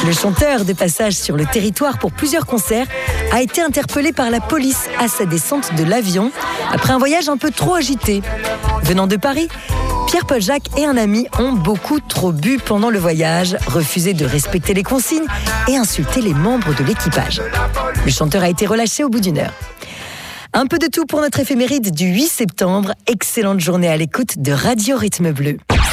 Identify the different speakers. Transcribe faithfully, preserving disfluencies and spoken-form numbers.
Speaker 1: Le chanteur, de passage sur le territoire pour plusieurs concerts, a été interpellé par la police à sa descente de l'avion après un voyage un peu trop agité. Venant de Paris, Pierre-Paul Jacques et un ami ont beaucoup trop bu pendant le voyage, refusé de respecter les consignes et insulté les membres de l'équipage. Le chanteur a été relâché au bout d'une heure. Un peu de tout pour notre éphéméride du huit septembre. Excellente journée à l'écoute de Radio Rythme Bleu.